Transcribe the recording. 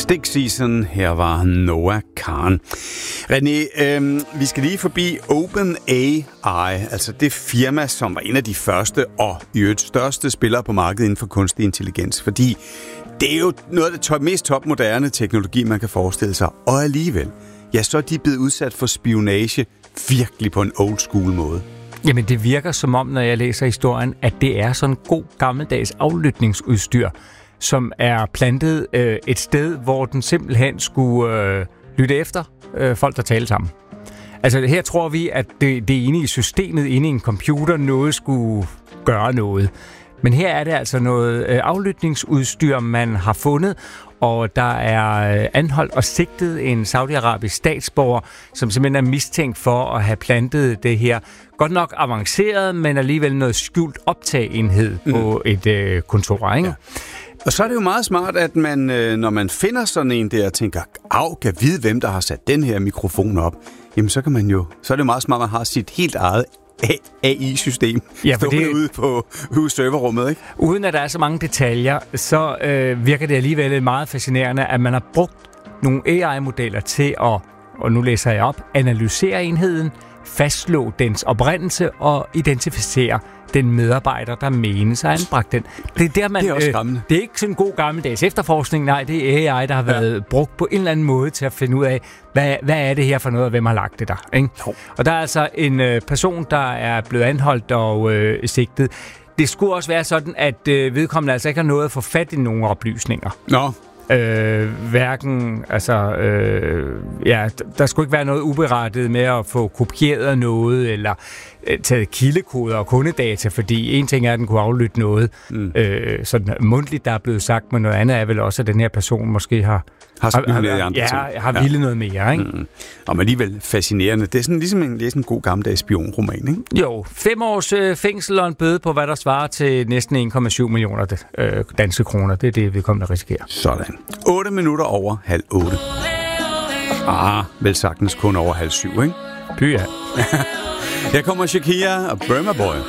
Stick Season. Her var Noah Kahan. René, vi skal lige forbi OpenAI, altså det firma, som var en af de første og i øvrigt største spillere på markedet inden for kunstig intelligens, fordi det er jo noget af det mest topmoderne teknologi, man kan forestille sig, og alligevel, ja, så er de blevet udsat for spionage virkelig på en old school måde. Jamen, det virker som om, når jeg læser historien, at det er sådan en god gammeldags aflytningsudstyr, som er plantet et sted, hvor den simpelthen skulle lytte efter folk, der taler sammen. Altså, her tror vi, at det er inde i systemet, inde i en computer, noget skulle gøre noget. Men her er det altså noget aflytningsudstyr, man har fundet, og der er anholdt og sigtet en saudiarabisk statsborger, som simpelthen er mistænkt for at have plantet det her godt nok avanceret, men alligevel noget skjult optageenhed på et kontor, ikke? Ja. Og så er det jo meget smart, at man, når man finder sådan en der, tænker, kan vide, hvem der har sat den her mikrofon op, jamen så kan man jo, så er det jo meget smart, at man har sit helt eget AI-system stående ude på serverrummet, ikke? Uden at der er så mange detaljer, så virker det alligevel meget fascinerende, at man har brugt nogle AI-modeller til at, og nu læser jeg op, analysere enheden, fastslå dens oprindelse og identificere den medarbejder, der menes at anbragt den. Det er der, man, det er også skræmmende. Det er ikke sådan en god gammeldags efterforskning, nej, det er AI, der har været brugt på en eller anden måde til at finde ud af, hvad er det her for noget, og hvem har lagt det der, ikke? Og der er altså en person, der er blevet anholdt og sigtet. Det skulle også være sådan, at vedkommende altså ikke har noget at få fat i nogle oplysninger. Nå. Hverken, altså, der skulle ikke være noget uberettiget med at få kopieret noget, eller taget kildekoder og kundedata, fordi en ting er, at den kunne aflytte noget sådan mundtligt, der er blevet sagt, men noget andet er vel også, at den her person måske har villet noget mere, ikke? Og men alligevel fascinerende. Det er sådan ligesom en god gammeldags spionroman, ikke? Jo, 5 års fængsel og en bøde på, hvad der svarer til næsten 1,7 millioner danske kroner. Det er det, vi kommer til at risikere. Sådan. 8 minutter over 7:30. Vel sagtens kun over 6:30, ikke? Ja. Her kommer Shakira og Burma Boy.